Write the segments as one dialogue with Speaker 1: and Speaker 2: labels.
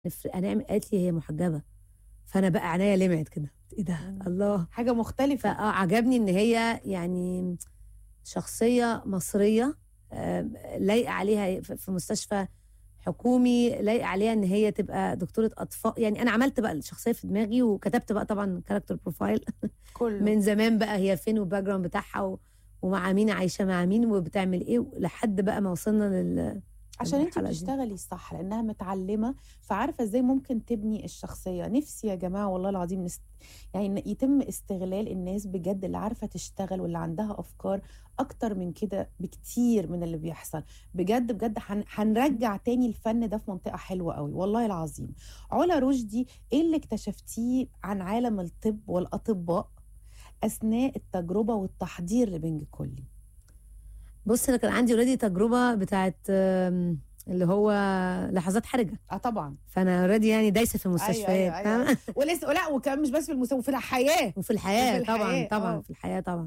Speaker 1: هنعمل، قالت لي هي محجبة، فأنا بقى عينيا لمعت كده، إيه ده؟ الله،
Speaker 2: حاجة مختلفة.
Speaker 1: عجبني إن هي يعني شخصية مصرية لايقة عليها في مستشفى حكومي، لايقة عليها إن هي تبقى دكتورة أطفال. يعني أنا عملت بقى الشخصية في دماغي وكتبت بقى طبعا كاركتر بروفايل
Speaker 2: كله
Speaker 1: من زمان بقى هي فين والباك جراوند بتاعها ومع مين عايشة مع مين وبتعمل إيه لحد بقى ما وصلنا
Speaker 2: عشان انت
Speaker 1: المرحلة دي.
Speaker 2: بتشتغلي صح لانها متعلمه، فعارفه ازاي ممكن تبني الشخصيه. نفسي يا جماعه والله العظيم يعني يتم استغلال الناس بجد اللي عارفه تشتغل واللي عندها افكار اكتر من كده بكتير من اللي بيحصل. بجد بجد هنرجع تاني الفن ده في منطقه حلوه قوي والله العظيم. علا رشدي، ايه اللي اكتشفتيه عن عالم الطب والاطباء اثناء التجربه والتحضير لبنج كلي؟
Speaker 1: بص انا كان عندي اوريدي تجربه بتاعت اللي هو لحظات حرجه.
Speaker 2: طبعا.
Speaker 1: فانا اوريدي يعني دايسه في المستشفيات.
Speaker 2: أيوة. ولسه لا، وكمان مش بس في المستشفى، في الحياه
Speaker 1: وفي الحياه طبعا في الحياه طبعا.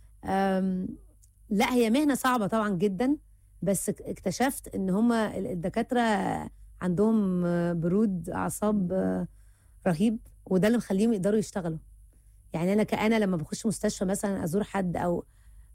Speaker 1: لا هي مهنه صعبه طبعا جدا، بس اكتشفت ان هما الدكاتره عندهم برود اعصاب رهيب، وده اللي مخليهم يقدروا يشتغلوا. يعني انا لما بخش مستشفى مثلا ازور حد او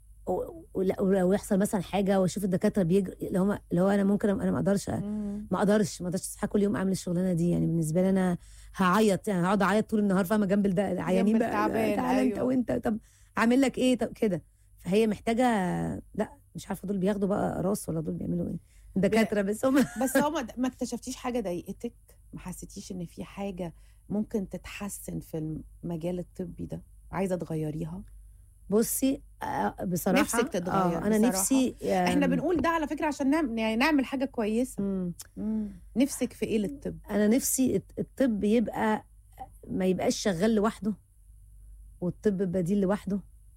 Speaker 1: يحصل مثلا حاجه واشوف الدكاتره بيجري اللي هو انا ممكن انا ما اقدرش اصحى كل يوم اعمل الشغلانه دي. يعني بالنسبه لي انا هعيط، يعني هقعد اعيط طول النهار، فاهمه، جنب العيانين بقى تعالى انت وانت، طب اعمل لك ايه، طب كده. فهي محتاجه، لا مش عارفه دول بياخدوا بقى راس ولا دول بيعملوا ايه الدكاتره. بس هم
Speaker 2: ما اكتشفتيش حاجه ضايقتك؟ ما حسيتيش ان في حاجه ممكن تتحسن في المجال الطبي ده عايزه تغيريها؟
Speaker 1: بصي بصراحه
Speaker 2: نفسك تتغير.
Speaker 1: انا
Speaker 2: بصراحة.
Speaker 1: نفسي
Speaker 2: احنا بنقول ده على فكره عشان نعمل حاجه كويسه. نفسك في ايه للطب؟
Speaker 1: انا نفسي الطب يبقى ما يبقاش شغال لوحده، والطب بديل لوحده،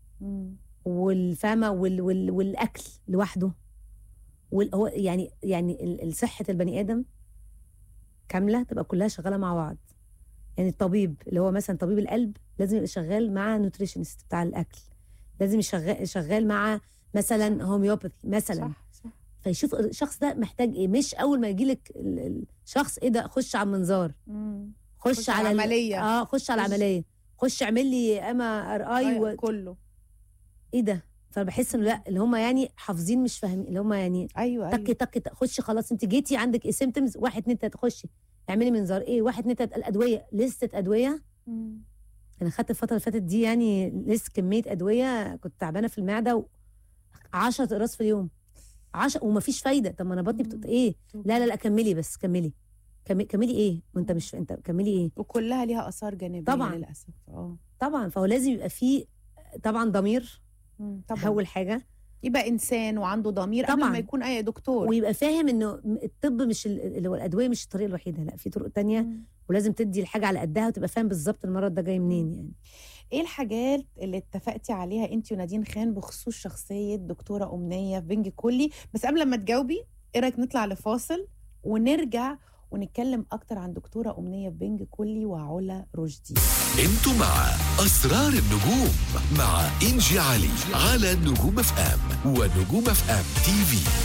Speaker 1: والفهمه والاكل لوحده، هو يعني صحه البني ادم كامله تبقى كلها شغاله مع بعض. يعني الطبيب اللي هو مثلا طبيب القلب لازم يبقى شغال مع نوتريشنست بتاع الاكل، لازم شغال مع مثلا هوميوباثي مثلا.
Speaker 2: صح.
Speaker 1: فيشوف الشخص ده محتاج ايه، مش اول ما يجيلك الشخص ايه ده خش على المنظار، خش على
Speaker 2: العمليه،
Speaker 1: خش على العمليه، خش اعمل لي MRI
Speaker 2: كله
Speaker 1: ايه ده. فبحس انه لا، اللي هم يعني حافظين مش فاهمين، اللي هم يعني تك خش خلاص انت جيتي عندك ايه سيمبتومز 1 2 3 خشي اعملي منظار ايه 1 2 3 الادويه لسته ادويه. انا خدت الفتره اللي فاتت دي يعني لسه كميه ادويه، كنت تعبانه في المعده 10 اقراص في اليوم 10 ومفيش فايده. طب ما انا بطني ايه، لا كملي بس كملي ايه وانت مش انت كملي ايه،
Speaker 2: وكلها ليها اثار جانبيه
Speaker 1: طبعا
Speaker 2: للاسف.
Speaker 1: طبعا. فهو لازم يبقى فيه طبعا ضمير،
Speaker 2: طبعا.
Speaker 1: اول حاجه
Speaker 2: يبقى انسان وعنده ضمير قبل ما يكون اي دكتور،
Speaker 1: ويبقى فاهم انه الطب مش اللي هو الادويه مش الطريقه الوحيده، لا في طرق تانية ولازم تدي الحاجه على قدها وتبقى فاهم بالظبط المرض ده جاي منين. يعني
Speaker 2: ايه الحاجات اللي اتفقتي عليها انت ونادين خان بخصوص شخصيه دكتوره امنيه في بنج كلي؟ بس قبل ما تجاوبي، ايه رايك نطلع لفاصل ونرجع ونتكلم اكتر عن دكتوره امنيه في بنج كلي وعلا رشدي.
Speaker 3: انتوا مع اسرار النجوم مع إنجي علي على نجوم FM ونجوم FM TV.